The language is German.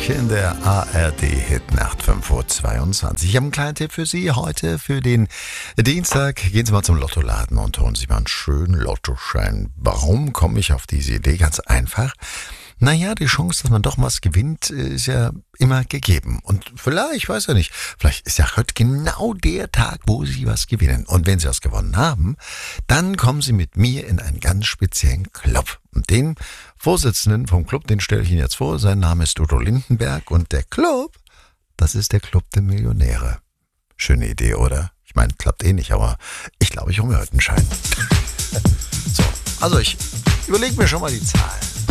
Musik in der ARD-Hitnacht 5:22 Uhr. Ich habe einen kleinen Tipp für Sie heute, für den Dienstag. Gehen Sie mal zum Lottoladen und holen Sie mal einen schönen Lottoschein. Warum komme ich auf diese Idee? Ganz einfach. Naja, die Chance, dass man doch was gewinnt, ist ja immer gegeben. Und vielleicht, weiß ja nicht, vielleicht ist ja heute genau der Tag, wo Sie was gewinnen. Und wenn Sie was gewonnen haben, dann kommen Sie mit mir in einen ganz speziellen Club. Und den Vorsitzenden vom Club, den stelle ich Ihnen jetzt vor. Sein Name ist Udo Lindenberg. Und der Club, das ist der Club der Millionäre. Schöne Idee, oder? Ich meine, klappt eh nicht, aber ich glaube, ich hole mir heute einen Schein. So, also ich überlege mir schon mal die Zahlen.